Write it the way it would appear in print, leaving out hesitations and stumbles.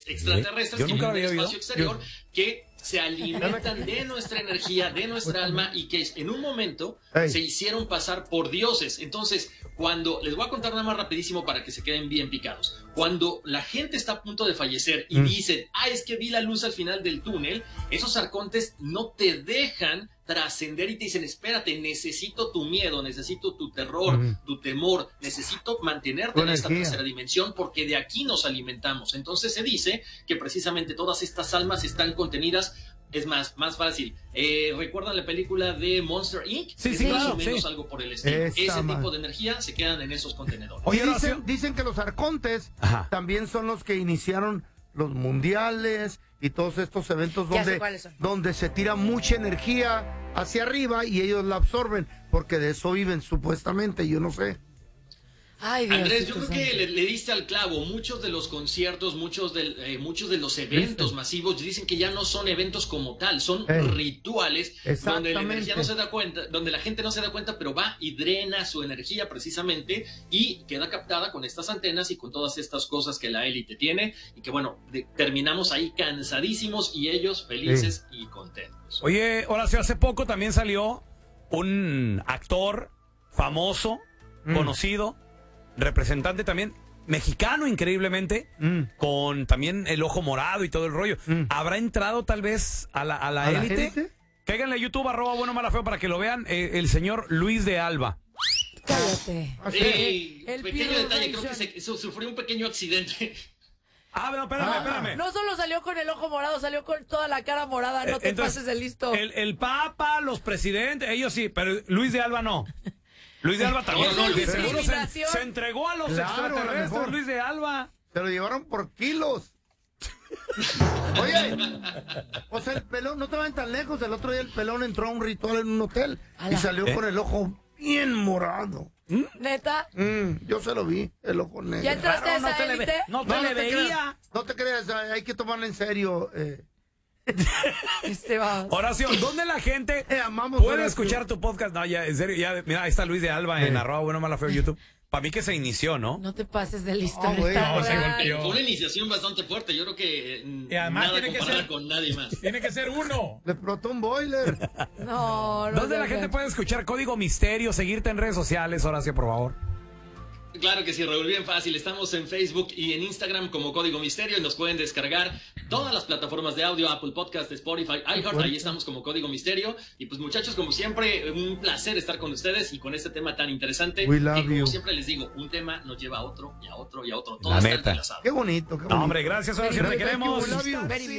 extraterrestres que viven del espacio exterior, que se alimentan de nuestra energía, de nuestra alma, y que en un momento se hicieron pasar por dioses. Entonces, cuando, les voy a contar nada más rapidísimo para que se queden bien picados, cuando la gente está a punto de fallecer y dicen, es que vi la luz al final del túnel, esos arcontes no te dejan trascender y te dicen, espérate, necesito tu miedo, necesito tu terror, tu temor, necesito mantenerte en esta tercera dimensión, porque de aquí nos alimentamos. Entonces se dice que precisamente todas estas almas están contenidas. Es más fácil. ¿Recuerdan la película de Monster Inc? Sí, Más o menos algo por el estilo. Ese tipo de energía se quedan en esos contenedores. Oye, dicen que los arcontes también son los que iniciaron los mundiales y todos estos eventos donde se tira mucha energía hacia arriba y ellos la absorben, porque de eso viven supuestamente, yo no sé. Ay, Dios, Andrés, yo creo que le diste al clavo. Muchos de los conciertos, muchos de los eventos masivos dicen que ya no son eventos como tal, son rituales donde la energía no se da cuenta, donde la gente no se da cuenta, pero va y drena su energía precisamente y queda captada con estas antenas y con todas estas cosas que la élite tiene, y que bueno, terminamos ahí cansadísimos y ellos felices y contentos. Oye, Horacio, hace poco también salió un actor famoso, conocido, representante también mexicano, increíblemente, con también el ojo morado y todo el rollo. ¿Habrá entrado tal vez a la élite? Cáiganle a YouTube, @buenomalafeo, para que lo vean, el señor Luis de Alba. Cállate. Pequeño detalle, creo que sufrió un pequeño accidente. No, espérame. No solo salió con el ojo morado, salió con toda la cara morada. No te pases de listo. El Papa, los presidentes, ellos sí, pero Luis de Alba no. Luis de Alba también seguro se entregó a los extraterrestres. Luis de Alba se lo llevaron por kilos. Oye, o sea, el pelón, no te vayan tan lejos. El otro día el pelón entró a un ritual en un hotel y salió con el ojo bien morado. ¿Neta? Yo se lo vi, el ojo negro. ¿Ya entraste a esa élite? No te veía. No te creas, hay que tomarlo en serio. Horacio, ¿dónde la gente puede escuchar tu podcast? No, ya, en serio, mira, ahí está Luis de Alba en @buenomalafeo YouTube. Para mí que se inició, ¿no? No te pases de listo. Fue una iniciación bastante fuerte. Yo creo que nada comparada con nadie más. Tiene que ser uno. Le explotó un boiler. ¿Dónde la gente puede escuchar Código Misterio, seguirte en redes sociales, Horacio, por favor? Claro que sí, Raúl, bien fácil. Estamos en Facebook y en Instagram como Código Misterio y nos pueden descargar todas las plataformas de audio, Apple Podcast, Spotify, iHeart, ahí estamos como Código Misterio. Y pues muchachos, como siempre, un placer estar con ustedes y con este tema tan interesante. Y como siempre les digo, un tema nos lleva a otro y a otro y a otro. Todo está entrelazado. Qué bonito, qué bonito. No, hombre, gracias, Horacio, te queremos.